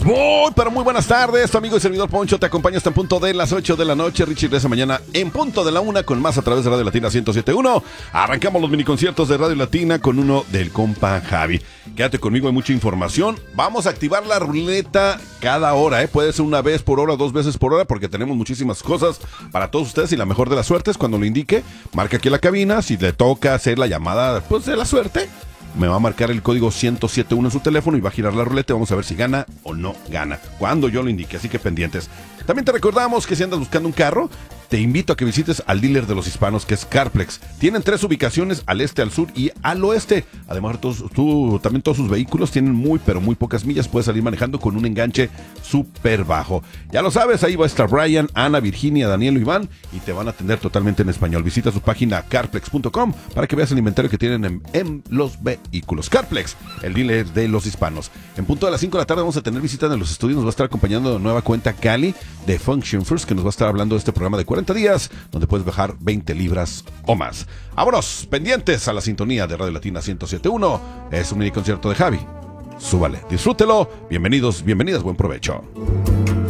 Pero muy buenas tardes, tu amigo y servidor Poncho te acompaña hasta en punto de las 8 de la noche. Richie regresa mañana en punto de la 1 con más a través de Radio Latina 107.1. Arrancamos los miniconciertos de Radio Latina con uno del compa Javi. Quédate conmigo, hay mucha información. Vamos a activar la ruleta cada hora, puede ser una vez por hora, 2 veces por hora, porque tenemos muchísimas cosas para todos ustedes y la mejor de las suertes, cuando lo indique, marca aquí en la cabina. Si le toca hacer la llamada, pues de la suerte, me va a marcar el código 1071 en su teléfono y va a girar la ruleta y vamos a ver si gana o no gana, cuando yo lo indique, así que pendientes. También te recordamos que si andas buscando un carro, te invito a que visites al dealer de los hispanos, que es CarPlex. Tienen 3 ubicaciones, al este, al sur y al oeste. Además, también todos sus vehículos tienen muy pocas millas. Puedes salir manejando con un enganche súper bajo. Ya lo sabes, ahí va a estar Brian, Ana, Virginia, Daniel y Iván, y te van a atender totalmente en español. Visita su página carplex.com para que veas el inventario que tienen en los vehículos. CarPlex, el dealer de los hispanos. En punto de las 5 de la tarde vamos a tener visita en los estudios. Nos va a estar acompañando de nueva cuenta Cali de Function First, que nos va a estar hablando de este programa de 40 días, donde puedes bajar 20 libras o más. Vámonos, pendientes a la sintonía de Radio Latina 107.1. Es un mini concierto de Javi. Súbale, disfrútelo. Bienvenidos, bienvenidas, buen provecho.